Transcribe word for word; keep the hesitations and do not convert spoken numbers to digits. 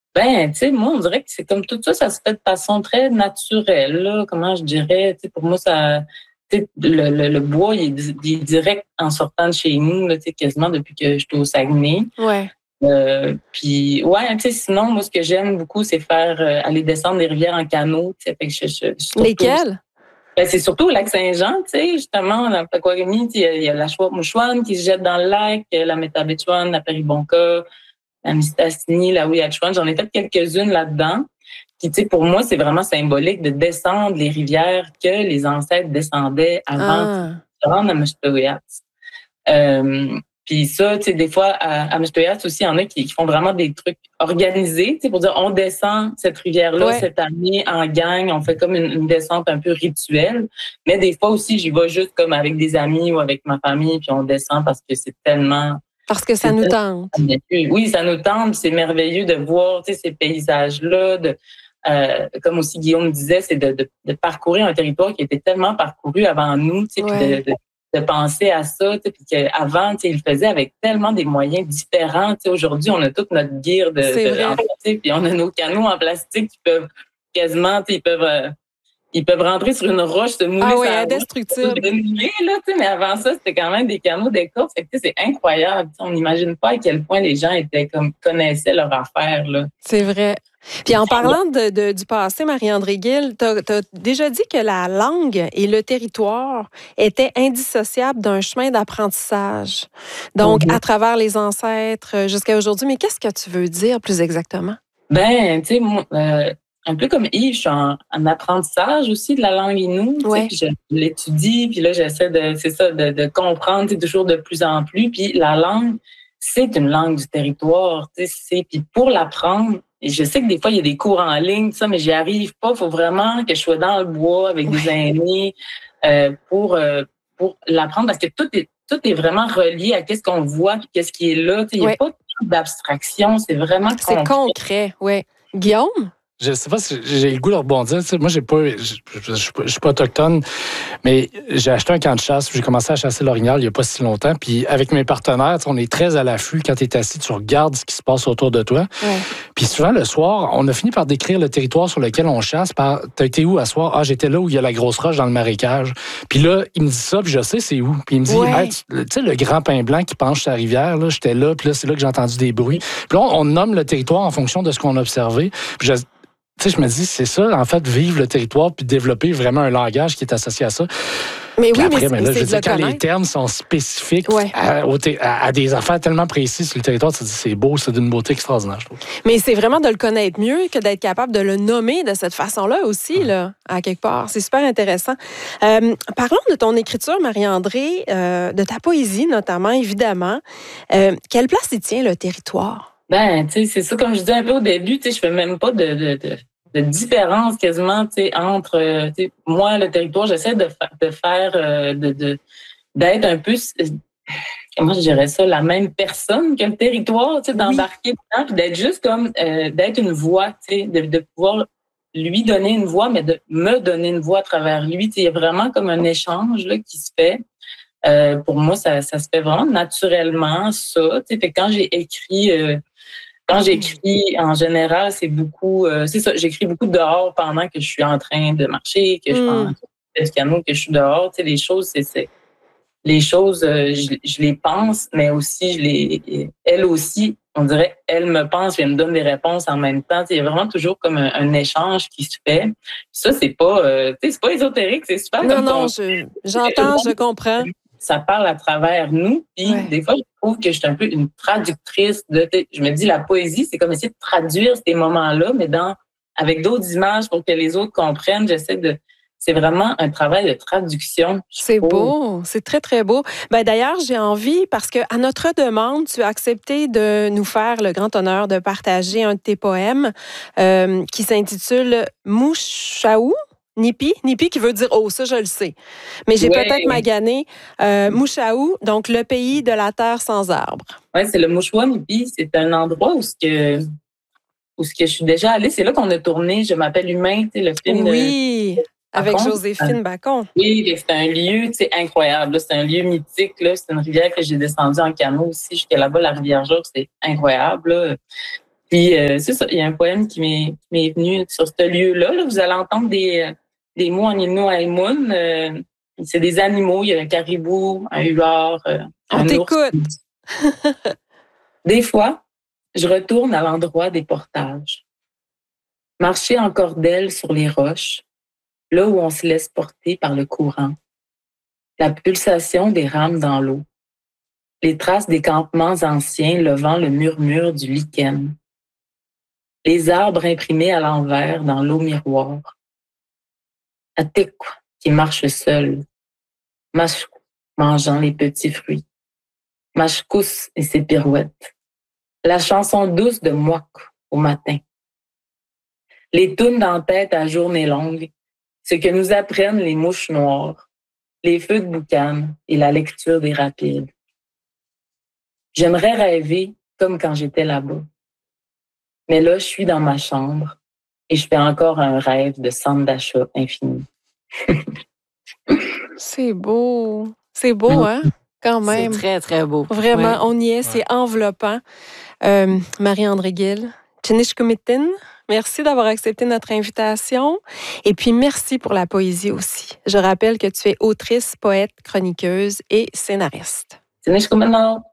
Ben, tu sais, moi, on dirait que c'est comme tout ça, ça se fait de façon très naturelle, là. Comment je dirais, tu sais, pour moi, ça, tu sais, le, le, le bois, il est, di- il est direct en sortant de chez nous, là, tu sais, quasiment depuis que je suis au Saguenay. Ouais. Euh, puis, ouais, tu sais, sinon, moi, ce que j'aime beaucoup, c'est faire, euh, aller descendre des rivières en canot, tu sais, fait que je, je, je- surtout, Lesquels? ben, c'est surtout au lac Saint-Jean, tu sais, justement, dans le Paquarimi, tu sais, il y a, il y a la Chouette-Mouchouane qui se jette dans le lac, la Métabetchouane, la Péribonka, la Mistassini, la Ouiachuan. J'en ai fait quelques-unes là-dedans. Puis, tu sais, pour moi, c'est vraiment symbolique de descendre les rivières que les ancêtres descendaient avant de Ah. se rendre à Meshtoyats. Euh, puis ça, tu sais, des fois, à, à Meshtoyats aussi, il y en a qui, qui font vraiment des trucs organisés, tu sais, pour dire, on descend cette rivière-là Ouais. cette année en gang, on fait comme une, une descente un peu rituelle. Mais des fois aussi, j'y vais juste comme avec des amis ou avec ma famille, puis on descend parce que c'est tellement Parce que ça c'est nous tellement tente. merveilleux. Oui, ça nous tente, c'est merveilleux de voir, tu sais, ces paysages-là. De, euh, comme aussi Guillaume disait, c'est de, de, de parcourir un territoire qui était tellement parcouru avant nous, tu sais, puis Ouais. de, de, de penser à ça, tu sais, puis qu'avant, tu sais, ils le faisaient avec tellement des moyens différents. Tu sais, aujourd'hui, on a toute notre gear de, C'est de vrai. en plastique, puis on a nos canaux en plastique qui peuvent quasiment, tu sais, ils peuvent euh, ils peuvent rentrer sur une roche, se mouler Ah oui, sur la roche, indestructible. se mouler, là, tu sais, mais avant ça, c'était quand même des canaux d'écorce. Fait que, tu sais, c'est incroyable. Tu sais, on n'imagine pas à quel point les gens étaient comme connaissaient leur affaire, là. C'est vrai. Puis en parlant de, de- du passé, Marie-André Gill, tu as déjà dit que la langue et le territoire étaient indissociables d'un chemin d'apprentissage. Donc, Mhm. à travers les ancêtres jusqu'à aujourd'hui. Mais qu'est-ce que tu veux dire plus exactement? Ben, tu sais, moi, euh, un peu comme Yves, je suis en, en apprentissage aussi de la langue Innu, tu sais, Ouais. puis je l'étudie, puis là, j'essaie de, c'est ça, de, de comprendre, tu sais, toujours de plus en plus. Puis la langue, c'est une langue du territoire, tu sais, c'est, puis pour l'apprendre, et je sais que des fois, il y a des cours en ligne, tout ça, mais j'y arrive pas. Il faut vraiment que je sois dans le bois avec des Ouais. aînés euh, pour, euh, pour l'apprendre, parce que tout est, tout est vraiment relié à qu'est-ce qu'on voit, puis qu'est-ce qui est là. Tu sais, il n'y a Ouais. pas d'abstraction, c'est vraiment C'est concret. concret, oui. Guillaume? Je sais pas si j'ai le goût de rebondir. Tu sais, moi, j'ai pas, je, je, je, suis pas je suis pas autochtone, mais j'ai acheté un camp de chasse. J'ai commencé à chasser l'orignal il y a pas si longtemps. Puis avec mes partenaires, tu sais, on est très à l'affût. Quand tu es assis, tu regardes ce qui se passe autour de toi. Ouais. Puis souvent, le soir, on a fini par décrire le territoire sur lequel on chasse. Par, t'as été où à soir? Ah, j'étais là où il y a la grosse roche dans le marécage. Puis là, il me dit ça, puis je sais c'est où. Puis il me dit, Ouais. hey, tu tu sais, le grand pin blanc qui penche sur la rivière, là, j'étais là, puis là, c'est là que j'ai entendu des bruits. Puis là, on, on nomme le territoire en fonction de ce qu'on a observé. Puis je, tu sais, je me dis, c'est ça, en fait, vivre le territoire puis développer vraiment un langage qui est associé à ça. Mais Puis oui, après, mais, ben mais là, je c'est veux de dire, le quand les connaître. termes sont spécifiques Ouais. à, au té- à- à des affaires tellement précises sur le territoire, tu te dis, c'est beau, c'est d'une beauté extraordinaire, je trouve. Mais c'est vraiment de le connaître mieux que d'être capable de le nommer de cette façon-là aussi, là, à quelque part. C'est super intéressant. Euh, parlons de ton écriture, Marie-André, euh, de ta poésie notamment, évidemment. Euh, quelle place y tient le territoire? Ben, tu sais, c'est ça, comme je disais un peu au début, tu sais, je fais même pas de, de, de, de différence quasiment, tu sais, entre, euh, tu sais, moi, le territoire, j'essaie de, fa- de faire, euh, de, de, d'être un peu, euh, comment je dirais ça, la même personne que le territoire, tu sais, Oui. d'embarquer dedans, puis d'être juste comme, euh, d'être une voix, tu sais, de, de pouvoir lui donner une voix, mais de me donner une voix à travers lui. Tu sais, il y a vraiment comme un échange là, qui se fait. Euh, pour moi, ça, ça se fait vraiment naturellement, ça. Tu sais, fait que quand j'ai écrit... Euh, Quand j'écris, en général, c'est beaucoup, euh, c'est ça, j'écris beaucoup dehors pendant que je suis en train de marcher, que je Mm. fais du canot, que je suis dehors. Tu sais, les choses, c'est, c'est les choses, euh, je, je les pense, mais aussi, je les, elle aussi, on dirait, elle me pense, et elle me donne des réponses en même temps. Tu sais, il y a vraiment toujours comme un, un échange qui se fait. Puis ça, c'est pas, euh, tu sais, c'est pas ésotérique, c'est super Non, comme non, ton, je, j'entends, je comprends. ça parle à travers nous. Puis Ouais. des fois, je trouve que je suis un peu une traductrice de. Je me dis, la poésie, c'est comme essayer de traduire ces moments-là, mais dans avec d'autres images pour que les autres comprennent. J'essaie de. C'est vraiment un travail de traduction. je C'est trouve. beau, c'est très, très beau. Ben, d'ailleurs, j'ai envie, parce qu'à notre demande, tu as accepté de nous faire le grand honneur de partager un de tes poèmes euh, qui s'intitule Mouchaou. Nipi, Nipi qui veut dire oh, ça je le sais. Mais j'ai Ouais. peut-être magané euh, Mouchaou, donc le pays de la terre sans arbres. Ouais, c'est le Mouchouamipi. C'est un endroit où ce que où ce que je suis déjà allée. C'est là qu'on a tourné. Je m'appelle Humain, tu sais, le film de. Oui, avec Bacon. Joséphine Bacon. Oui, c'est un lieu, tu sais, incroyable. là. C'est un lieu mythique. Là. C'est une rivière que j'ai descendue en canot aussi jusqu'à là-bas, la rivière Jaune. C'est incroyable. Là. Puis, euh, c'est ça, il y a un poème qui m'est, qui m'est venu sur ce lieu-là. Là, vous allez entendre des, des mots en Innu-Aïmoun. Euh, c'est des animaux. Il y a un caribou, un huard, euh, un On ours. t'écoute. Des fois, je retourne à l'endroit des portages. Marcher en cordelle sur les roches, là où on se laisse porter par le courant. La pulsation des rames dans l'eau. Les traces des campements anciens levant le murmure du lichen. Les arbres imprimés à l'envers dans l'eau miroir. Atekwa qui marche seul. Mashkou mangeant les petits fruits. Mashkous et ses pirouettes. La chanson douce de Mouak au matin. Les tounes dans tête à journée longue, ce que nous apprennent les mouches noires, les feux de boucan et la lecture des rapides. J'aimerais rêver comme quand j'étais là-bas. Mais là, je suis dans ma chambre et je fais encore un rêve de centre d'achat infini. C'est beau. C'est beau, hein? Quand même. C'est très, très beau. Vraiment, Ouais. on y est, c'est enveloppant. Euh, Marie-André Gill, Tchinishkumitin, merci d'avoir accepté notre invitation. Et puis, merci pour la poésie aussi. Je rappelle que tu es autrice, poète, chroniqueuse et scénariste. Tchinishkumitin.